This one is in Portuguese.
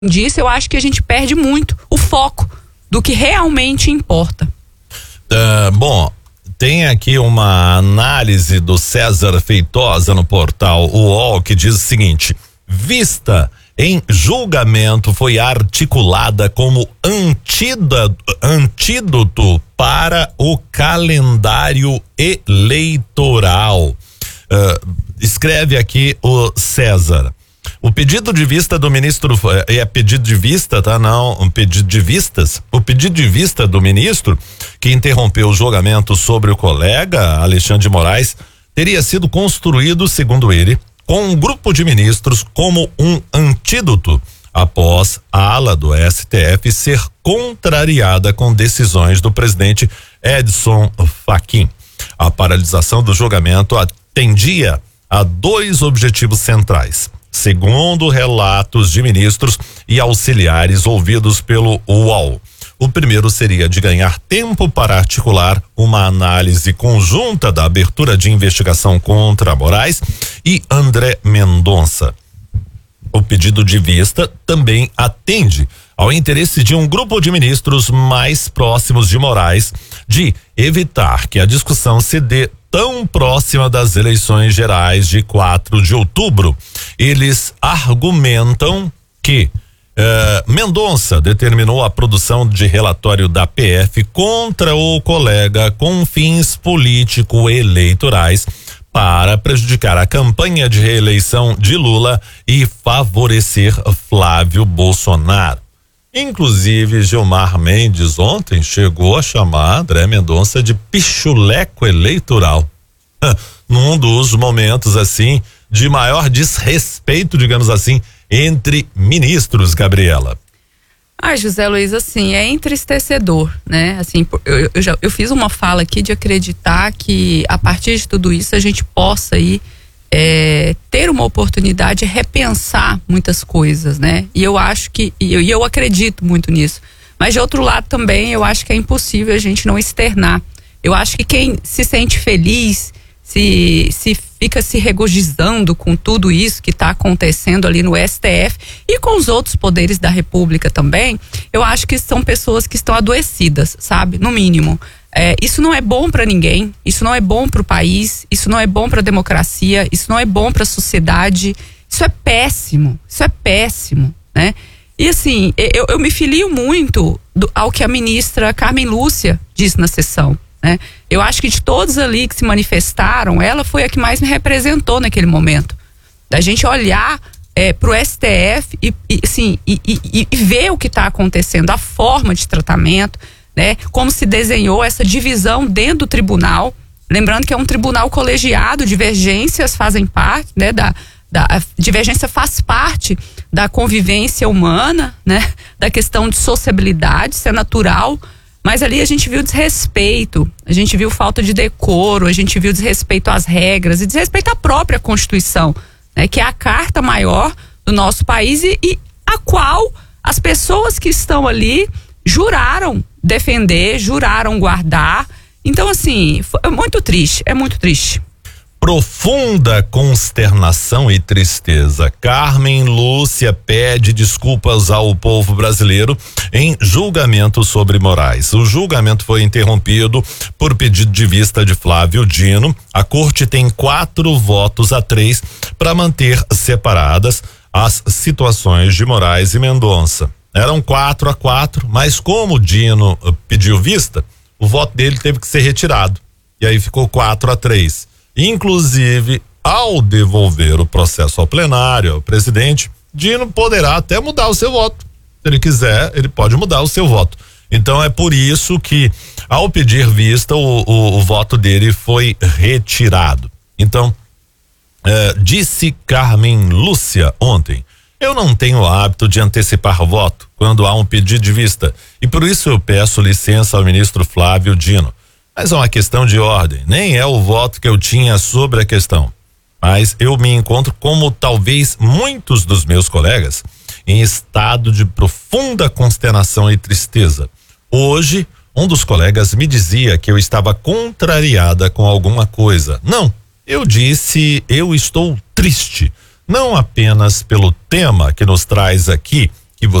disso, eu acho que a gente perde muito o foco do que realmente importa. Bom, tem aqui uma análise do César Feitosa no portal UOL que diz o seguinte: vista em julgamento foi articulada como antídoto para o calendário eleitoral. Escreve aqui o César. O pedido de vista do ministro pedido de vista, tá? Não, um pedido de vistas. O pedido de vista do ministro que interrompeu o julgamento sobre o colega Alexandre de Moraes teria sido construído, segundo ele, com um grupo de ministros como um antídoto após a ala do STF ser contrariada com decisões do presidente Edson Fachin. A paralisação do julgamento atendia a dois objetivos centrais. Segundo relatos de ministros e auxiliares ouvidos pelo UOL. O primeiro seria de ganhar tempo para articular uma análise conjunta da abertura de investigação contra Moraes e André Mendonça. O pedido de vista também atende ao interesse de um grupo de ministros mais próximos de Moraes de evitar que a discussão se dê tão próxima das eleições gerais de 4 de outubro. Eles argumentam que Mendonça determinou a produção de relatório da PF contra o colega com fins político-eleitorais para prejudicar a campanha de reeleição de Lula e favorecer Flávio Bolsonaro. Inclusive, Gilmar Mendes ontem chegou a chamar André Mendonça de pichuleco eleitoral. Num dos momentos, assim, de maior desrespeito, digamos assim, entre ministros, Gabriela. José Luiz, assim, é entristecedor, né? Assim, eu fiz uma fala aqui de acreditar que a partir de tudo isso a gente possa aí ter uma oportunidade de repensar muitas coisas, né? E eu acho que, e eu acredito muito nisso. Mas de outro lado também eu acho que é impossível a gente não externar. Eu acho que quem se sente feliz, se fica se regozijando com tudo isso que está acontecendo ali no STF e com os outros poderes da República também, eu acho que são pessoas que estão adoecidas, sabe? No mínimo. Isso não é bom para ninguém, isso não é bom para o país, isso não é bom para a democracia, isso não é bom para a sociedade, isso é péssimo, né? E assim, eu me filio muito ao que a ministra Carmen Lúcia disse na sessão, né? Eu acho que de todos ali que se manifestaram, ela foi a que mais me representou naquele momento. Da gente olhar pro STF e ver o que está acontecendo, a forma de tratamento, né? Como se desenhou essa divisão dentro do tribunal. Lembrando que é um tribunal colegiado, divergências fazem parte, né? A divergência faz parte da convivência humana, né? Da questão de sociabilidade, isso é natural. Mas ali a gente viu desrespeito, a gente viu falta de decoro, a gente viu desrespeito às regras e desrespeito à própria Constituição, né? Que é a carta maior do nosso país e a qual as pessoas que estão ali juraram defender, juraram guardar. Então, assim, é muito triste, é muito triste. Profunda consternação e tristeza. Carmen Lúcia pede desculpas ao povo brasileiro em julgamento sobre Moraes. O julgamento foi interrompido por pedido de vista de Flávio Dino. A corte tem 4-3 para manter separadas as situações de Moraes e Mendonça. Eram 4-4, mas como o Dino pediu vista, o voto dele teve que ser retirado. E aí ficou 4-3. Inclusive, ao devolver o processo ao plenário, ao presidente, Dino poderá até mudar o seu voto. Se ele quiser, ele pode mudar o seu voto. Então é por isso que, ao pedir vista, o voto dele foi retirado. Então, disse Carmen Lúcia ontem: eu não tenho o hábito de antecipar voto quando há um pedido de vista, e por isso eu peço licença ao ministro Flávio Dino. Mas é uma questão de ordem, nem é o voto que eu tinha sobre a questão. Mas eu me encontro, como talvez muitos dos meus colegas, em estado de profunda consternação e tristeza. Hoje, um dos colegas me dizia que eu estava contrariada com alguma coisa. Não, eu disse, eu estou triste, não apenas pelo tema que nos traz aqui,